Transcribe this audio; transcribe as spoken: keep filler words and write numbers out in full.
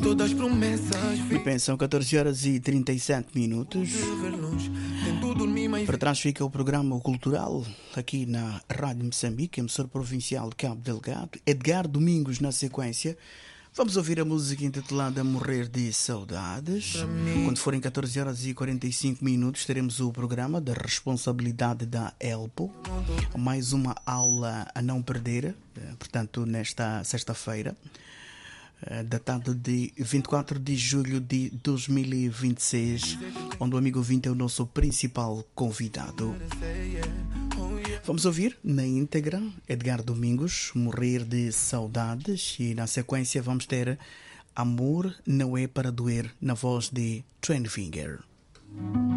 todas as promessas. E pensam catorze horas e trinta e sete minutos. Tento dormir, mas Para trás fica o programa cultural aqui na Rádio Moçambique, emissora provincial de Cabo Delgado. Edgar Domingos na sequência. Vamos ouvir a música intitulada Morrer de Saudades. Quando forem catorze horas e quarenta e cinco minutos, teremos o programa da responsabilidade da Elpo. Mais uma aula a não perder, portanto, nesta sexta-feira, datado de vinte e quatro de julho de dois mil e vinte e seis, onde o amigo ouvinte é o nosso principal convidado. Vamos ouvir na íntegra Edgar Domingos, Morrer de Saudades, e na sequência vamos ter Amor Não É Para Doer, na voz de Trendfinger.